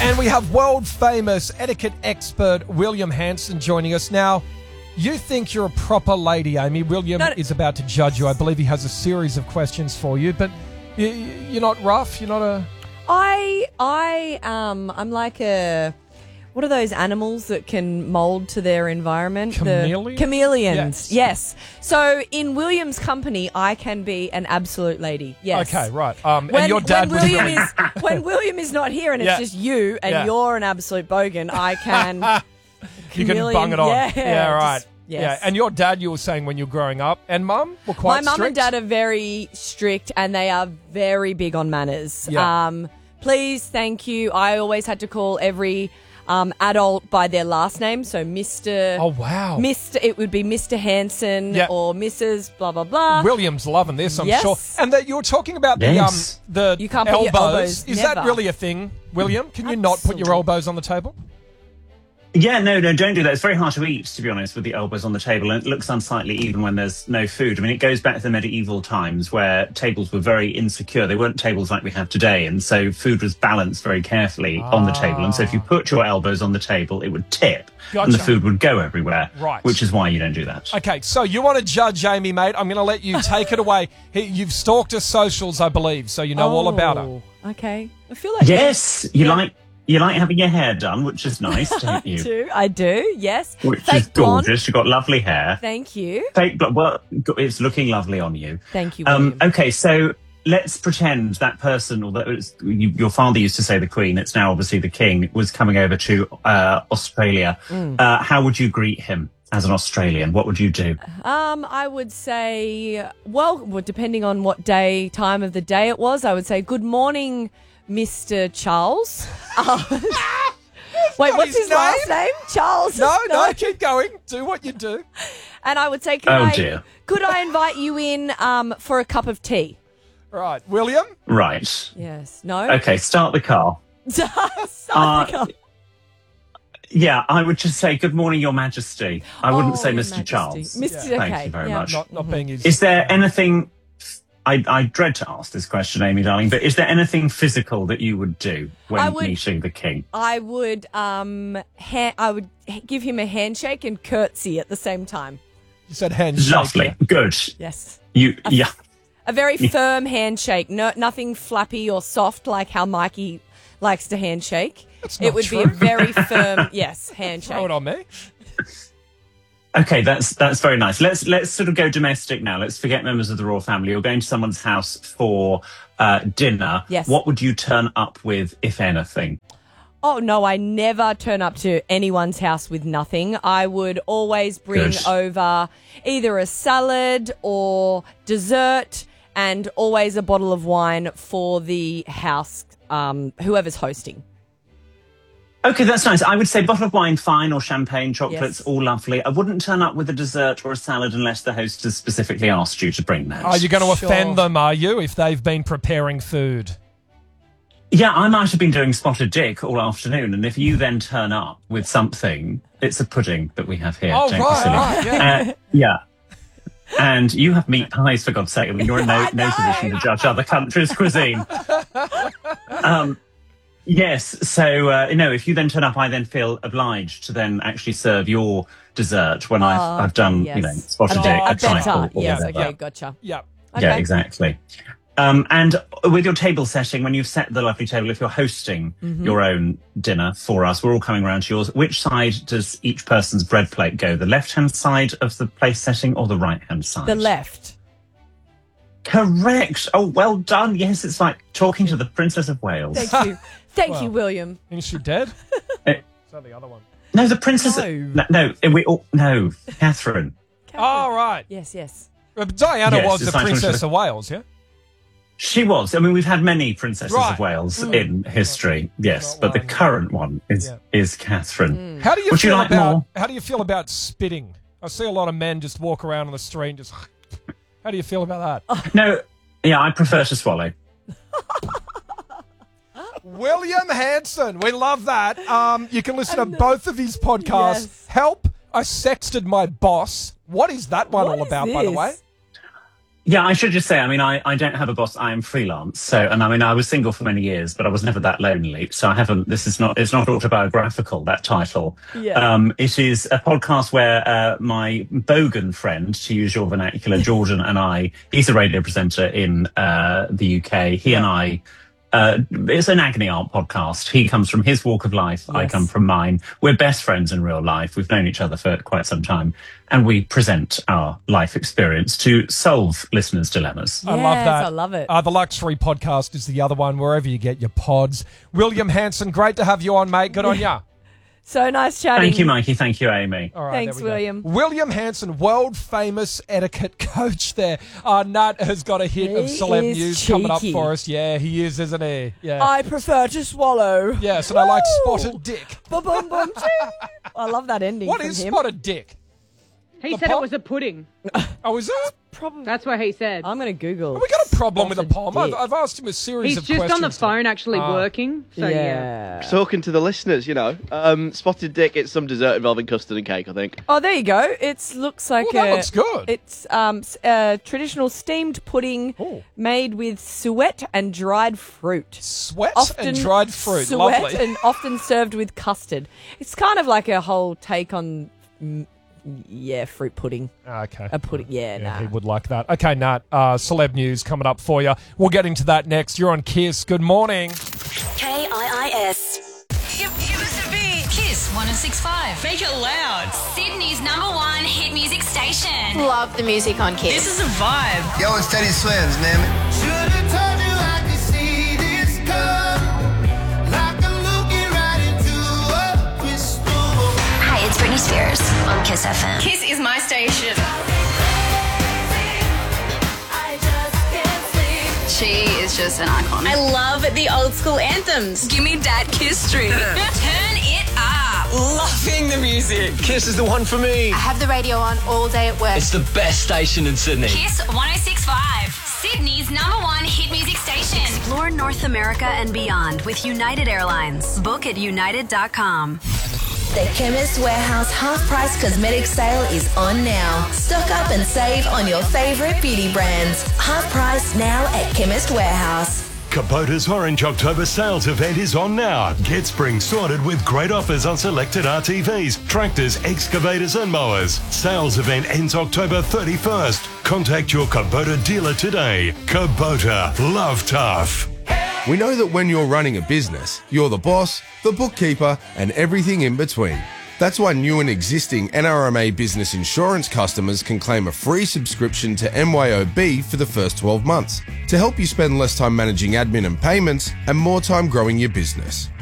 And we have world-famous etiquette expert William Hanson joining us. Now, you think you're a proper lady, Amy. William is about to judge you. I believe he has a series of questions for you, but you're not rough? You're not a... I'm like a... What are those animals that can mould to their environment? Chameleons? Chameleons, yes. So in William's company, I can be an absolute lady, yes. Okay, right. And your dad was... When William is not here and it's just you and you're an absolute bogan, I can... You can bung it on. Yeah, right. Yes. Yeah, and your dad, you were saying when you were growing up, and mum were quite strict? My mum and dad are very strict and they are very big on manners. Yeah. Please, thank you. I always had to call every... adult by their last name, so Mr. Oh, wow. It would be Mr. Hanson or Mrs. blah, blah, blah. William's loving this, I'm Yes. sure. And that you were talking about the You can't put your elbows, Is never. that really a thing, William? Can you not put your elbows on the table? Yeah, no, don't do that. It's very hard to eat, to be honest, with the elbows on the table, and it looks unsightly even when there's no food. I mean, it goes back to the medieval times where tables were very insecure. They weren't tables like we have today, and so food was balanced very carefully on the table. And so if you put your elbows on the table, it would tip, and the food would go everywhere, which is why you don't do that. Okay, so you want to judge Amy, mate. I'm going to let you take it away. You've stalked her socials, I believe, so you know all about her. Okay. I feel like... Yes, you like having your hair done, which is nice, don't you? I do, yes. Which Fake is gorgeous. blonde. You've got lovely hair. Thank you. Fake blonde. Well, it's looking lovely on you. Thank you, William. Okay, so let's pretend that person, or your father used to say the Queen, it's now obviously the King, was coming over to Australia. How would you greet him as an Australian? What would you do? I would say, well, depending on what time of the day it was, I would say, good morning, Mr. Charles. Wait, what's his last name? Charles? No, keep going. Do what you do. And I would say, could I invite you in for a cup of tea? Right. William? Right. Yes. No? Okay, start the car. Start the car. Yeah, I would just say, good morning, Your Majesty. I wouldn't say Your Mr. Majesty. Charles. Thank you very much. Not being his... Is there anything... I dread to ask this question, Amy, darling, but is there anything physical that you would do when meeting the King? I would I would give him a handshake and curtsy at the same time. You said handshake. Lovely. Yeah. Good. Yes. A very firm handshake. No, nothing flappy or soft like how Mikey likes to handshake. It would be a very firm, handshake. Throw it on me. Okay, that's very nice. Let's sort of go domestic now. Let's forget members of the royal family. You're going to someone's house for dinner. Yes. What would you turn up with, if anything? Oh, no, I never turn up to anyone's house with nothing. I would always bring over either a salad or dessert and always a bottle of wine for the house, whoever's hosting. Okay, that's nice. I would say bottle of wine, fine, or champagne, chocolates, all lovely. I wouldn't turn up with a dessert or a salad unless the host has specifically asked you to bring that. Are you going to offend them, are you, if they've been preparing food? Yeah, I might have been doing spotted dick all afternoon, and if you then turn up with something, it's a pudding that we have here. Oh, Don't be silly. right, yeah. And you have meat pies, for God's sake. I mean, you're in no position to judge other countries' cuisine. Yes, so, if you then turn up, I then feel obliged to then actually serve your dessert when I've done, spotted dick, a trifle. Yes, okay, gotcha. Yeah. Okay. Yeah, exactly. And with your table setting, when you've set the lovely table, if you're hosting your own dinner for us, we're all coming around to yours. Which side does each person's bread plate go? The left-hand side of the place setting or the right-hand side? The left. Correct. Oh, well done. Yes, it's like talking to the Princess of Wales. Thank you. Thank you, William. Is she dead? Is that the other one? No, the Princess... No, Catherine. Oh, right. Yes. But Diana was the Princess of Wales, yeah? She was. I mean, we've had many Princesses of Wales in history, yes, but the current one is Catherine. How do you Would you like more? How do you feel about spitting? I see a lot of men just walk around on the street and just... How do you feel about that? No, I prefer to swallow. William Hanson, we love that. You can listen to both of his podcasts. Yes. Help, I sexted my boss. What is that one all about, by the way? Yeah, I should just say, I mean, I don't have a boss. I am freelance. So, and I mean, I was single for many years, but I was never that lonely. So I haven't, it's not autobiographical, that title. Yeah. It is a podcast where my bogan friend, to use your vernacular, Jordan, and I, he's a radio presenter in the UK. He and I, it's an agony aunt podcast. He comes from his walk of life. Yes. I come from mine. We're best friends in real life. We've known each other for quite some time. And we present our life experience to solve listeners' dilemmas. I love that. I love it. The Luxury Podcast is the other one, wherever you get your pods. William Hanson, great to have you on, mate. Good on ya. So nice chatting. Thank you, Mikey. Thank you, Amy. All right, Thanks, there we go. William. William Hanson, world-famous etiquette coach there. Nat has got a hit of He celeb is news coming up cheeky. for us. Yeah, he is, isn't he? Yeah. I prefer to swallow. Yes, and I like Woo! Spotted Dick. Ba-bum, bum, ching. I love that ending What from is him. Spotted Dick? He The said pop? it was a pudding. Oh, is that? Problem. That's what he said. I'm going to Google. Have we got a problem with a Spotted POM? Dick. I've asked him a series He's of just questions. on the phone actually working. So yeah. Talking to the listeners, you know. Spotted Dick, it's some dessert involving custard and cake, I think. Oh, there you go. It looks like Well, that looks good. It's a traditional steamed pudding Oh. made with suet and dried fruit. Sweat and dried fruit. Suet Lovely. and often served with custard. It's kind of like a whole take on, fruit pudding. Okay. A pudding, Yeah, nah. he would like that. Okay, Nat, celeb news coming up for you. We'll get into that next. You're on Kiss. Good morning. KIIS. It was a beat. Kiss 106.5. Make it loud. Sydney's #1 hit music station. Love the music on Kiss. This is a vibe. Yo, it's Teddy Swims, man. Should've told you I could see this come. Like I'm looking right into a crystal. Hi, it's Britney Spears on Kiss FM. Kiss is my station. She is just an icon. I love the old school anthems. Give me that Kiss streak. Turn it up. Loving the music. Kiss is the one for me. I have the radio on all day at work. It's the best station in Sydney. Kiss 106.5. Sydney's #1 hit music station. Explore North America and beyond with United Airlines. Book at united.com. The Chemist Warehouse half-price cosmetic sale is on now. Stock up and save on your favourite beauty brands. Half price now at Chemist Warehouse. Kubota's Orange October sales event is on now. Get spring sorted with great offers on selected RTVs, tractors, excavators and mowers. Sales event ends October 31st. Contact your Kubota dealer today. Kubota, love tough. We know that when you're running a business, you're the boss, the bookkeeper, and everything in between. That's why new and existing NRMA business insurance customers can claim a free subscription to MYOB for the first 12 months to help you spend less time managing admin and payments and more time growing your business.